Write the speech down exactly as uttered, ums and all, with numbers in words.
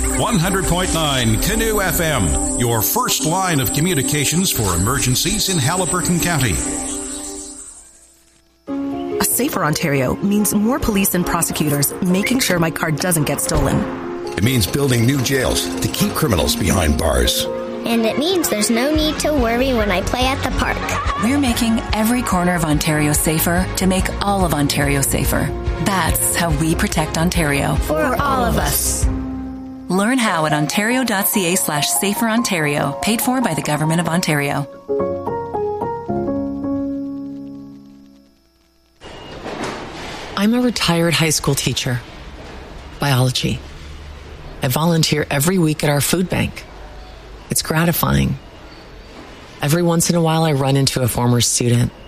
one hundred point nine Canoe F M, your first line of communications for emergencies in Haliburton County. A safer Ontario means more police and prosecutors making sure my car doesn't get stolen. It means building new jails to keep criminals behind bars. And it means there's no need to worry when I play at the park. We're making every corner of Ontario safer to make all of Ontario safer. That's how we protect Ontario. For, For all of us. Learn how at ontario.ca slash safer Ontario. Paid for by the Government of Ontario. I'm a retired high school teacher. Biology. I volunteer every week at our food bank. It's gratifying. Every once in a while, I run into a former student